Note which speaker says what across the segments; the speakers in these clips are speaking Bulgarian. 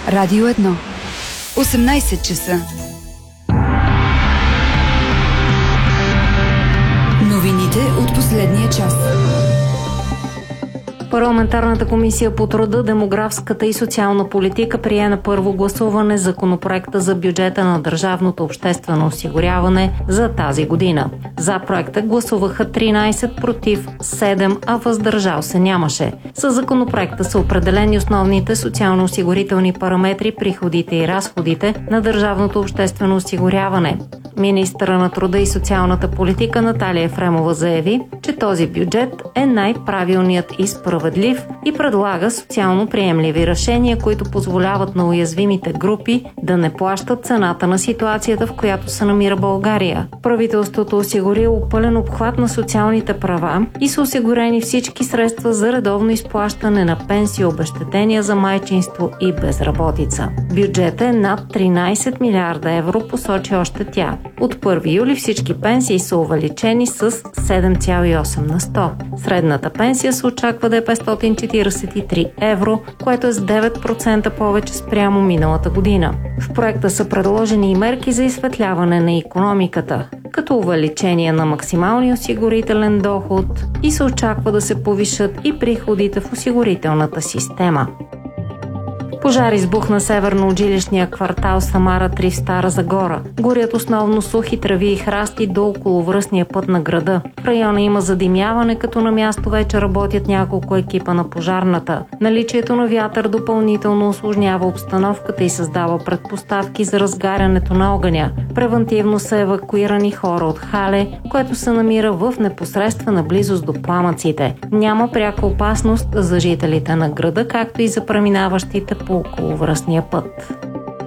Speaker 1: Радио 1. 18 часа. Новините от последния час.
Speaker 2: Парламентарната комисия по труда, демографската и социална политика прие на първо гласуване законопроекта за бюджета на държавното обществено осигуряване за тази година. За проекта гласуваха 13, против 7, а въздържал се нямаше. Със законопроекта са определени основните социално-осигурителни параметри, приходите и разходите на държавното обществено осигуряване. Министъра на труда и социалната политика Наталия Ефремова заяви, че този бюджет е най-правилният и справедлив и предлага социално приемливи решения, които позволяват на уязвимите групи да не плащат цената на ситуацията, в която се намира България. Правителството осигурило пълен обхват на социалните права и са осигурени всички средства за редовно изплащане на пенсии, обезщетения за майчинство и безработица. Бюджетът е над 13 милиарда евро, посочи още тя. От 1 юли всички пенсии са увеличени с 7,8 на 100. Средната пенсия се очаква да е 543 евро, което е с 9% повече спрямо миналата година. В проекта са предложени и мерки за изсветляване на икономиката, като увеличение на максималния осигурителен доход и се очаква да се повишат и приходите в осигурителната система. Пожар избухна северно от жилищния квартал Самара 3 в Стара Загора. Горят основно сухи трави и храсти до околовръстния път на града. В района има задимяване, като на място вече работят няколко екипа на пожарната. Наличието на вятър допълнително усложнява обстановката и създава предпоставки за разгарянето на огъня. Превантивно са евакуирани хора от Хале, което се намира в непосредствена близост до пламъците. Няма пряка опасност за жителите на града, както и за преминаващите по околовръстния път.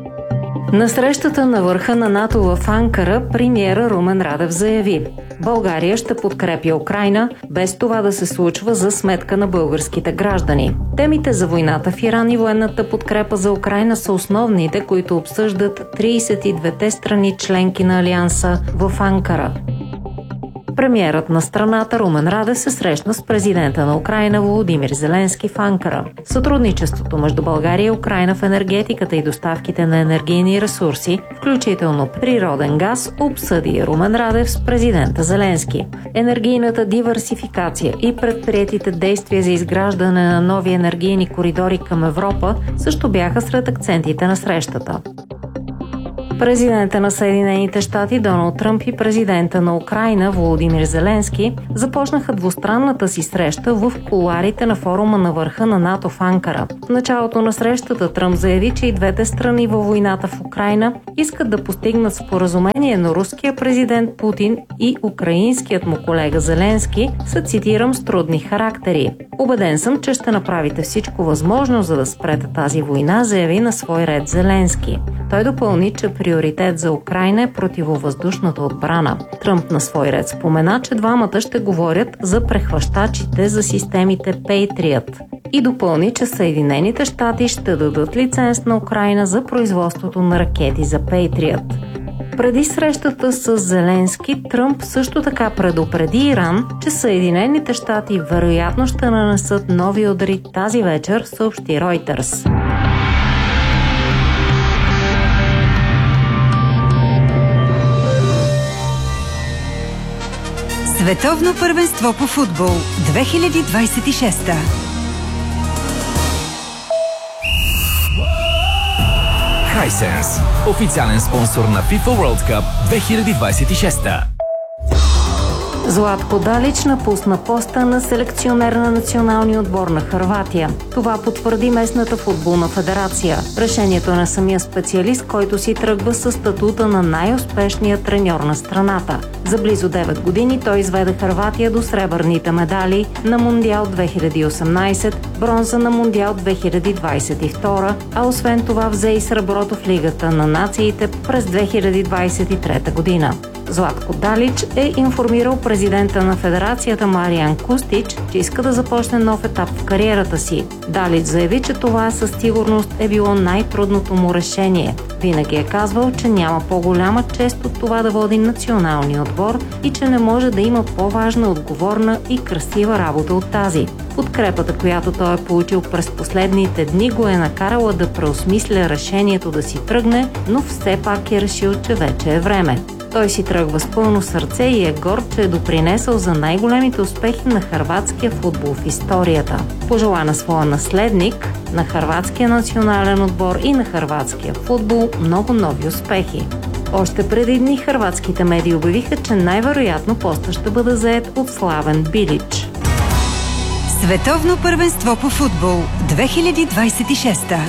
Speaker 2: На срещата на върха на НАТО в Анкара премиера Румен Радев заяви: България ще подкрепя Украйна, без това да се случва за сметка на българските граждани. Темите за войната в Иран и военната подкрепа за Украйна са основните, които обсъждат 32-те страни членки на Алианса в Анкара. Премиерът на страната Румен Радев се срещна с президента на Украйна Володимир Зеленски в Анкара. Сътрудничеството между България и Украйна в енергетиката и доставките на енергийни ресурси, включително природен газ, обсъди Румен Радев с президента Зеленски. Енергийната диверсификация и предприетите действия за изграждане на нови енергийни коридори към Европа също бяха сред акцентите на срещата. Президента на Съединените щати Доналд Тръмп и президента на Украйна Володимир Зеленски започнаха двустранната си среща в кулоарите на форума на върха на НАТО в Анкара. В началото на срещата Тръмп заяви, че и двете страни във войната в Украйна искат да постигнат споразумение, но руския президент Путин и украинският му колега Зеленски са, цитирам, с трудни характери. Убеден съм, че ще направите всичко възможно, за да спрете тази война, заяви на свой ред Зеленски. Той допълни, че приоритет за Украйна е противовъздушната отбрана. Тръмп на свой ред спомена, че двамата ще говорят за прехващачите за системите Patriot и допълни, че Съединените щати ще дадат лиценз на Украйна за производството на ракети за Patriot. Преди срещата с Зеленски, Тръмп също така предупреди Иран, че Съединените щати вероятно ще нанесат нови удари тази вечер, съобщи Reuters.
Speaker 1: Световно първенство по футбол 2026.
Speaker 3: Hisense, официален спонсор на FIFA World Cup 2026.
Speaker 2: Златко Далич напусна поста на селекционер на националния отбор на Хърватия. Това потвърди местната футболна федерация. Решението е на самия специалист, който си тръгва със статута на най-успешния треньор на страната. За близо 9 години той изведе Хърватия до сребърните медали на Мондиал 2018, бронза на Мондиал 2022, а освен това взе и среброто в Лигата на нациите през 2023 година. Златко Далич е информирал президента на федерацията Мариjan Kustić, че иска да започне нов етап в кариерата си. Далич заяви, че това със сигурност е било най-трудното му решение. Винаги е казвал, че няма по-голяма чест от това да води националния отбор и че не може да има по-важна, отговорна и красива работа от тази. Подкрепата, която той е получил през последните дни, го е накарала да преосмисля решението да си тръгне, но все пак е решил, че вече е време. Той си тръгва с пълно сърце и е горд, че е допринесъл за най-големите успехи на хърватския футбол в историята. Пожела на своя наследник, на хърватския национален отбор и на хърватския футбол много нови успехи. Още преди дни хърватските медии обявиха, че най-вероятно постът ще бъде заед от Славен Билич.
Speaker 1: Световно първенство по футбол 2026.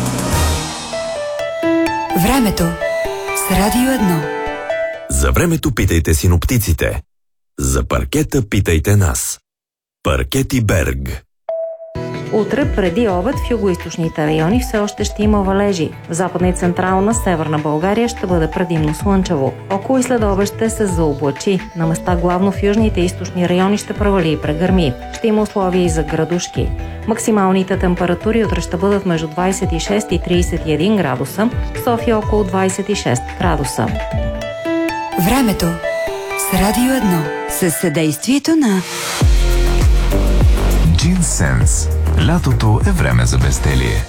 Speaker 1: Времето с Радио 1.
Speaker 4: За времето питайте синоптиците. За паркета питайте нас. Паркети Берг.
Speaker 2: Утре преди обед в югоизточните райони все още ще има валежи. В западна и централна северна България ще бъде предимно слънчево. Около и след обед ще се заоблачи. На места главно в южните и източни райони ще провали и прегърми. Ще има условия и за градушки. Максималните температури утре ще бъдат между 26 и 31 градуса, в София около 26 градуса.
Speaker 1: Времето с Радио 1 със съдействието на
Speaker 5: Джинсенс. Лятото е време за безделие.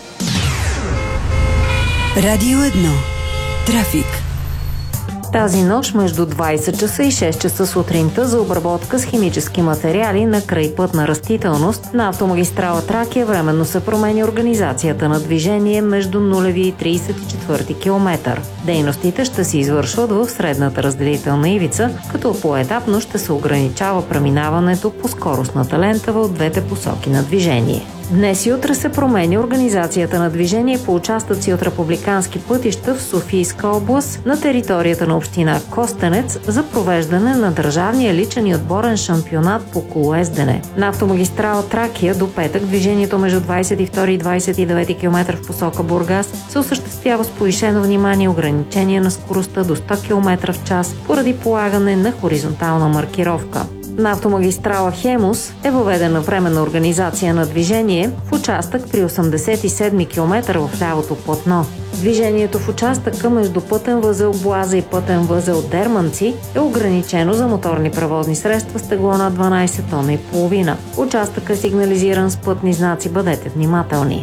Speaker 1: Радио 1. Трафик.
Speaker 2: Тази нощ между 20 часа и 6 часа сутринта за обработка с химически материали на крайпътна растителност на автомагистрала Тракия временно се променя организацията на движение между 0 и 34 км. Дейностите ще се извършват в средната разделителна ивица, като поетапно ще се ограничава преминаването по скоростната лента в двете посоки на движение. Днес и утре се променя организацията на движение по участъци от републикански пътища в Софийска област на територията на община Костенец за провеждане на държавния личен и отборен шампионат по колоездене. На автомагистрала Тракия до петък движението между 22 и 29 км в посока Бургас се осъществява с повишено внимание и ограничение на скоростта до 100 км в час поради полагане на хоризонтална маркировка. На автомагистрала Хемус е въведена временна организация на движение в участък при 87 км в лявото платно. Движението в участъка между пътен възел Боаза и пътен възел Дерманци е ограничено за моторни превозни средства с тегло на 12 тона и половина. Участъкът е сигнализиран с пътни знаци, бъдете внимателни.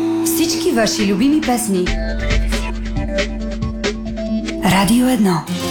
Speaker 1: Всички ваши любими песни. Радио 1.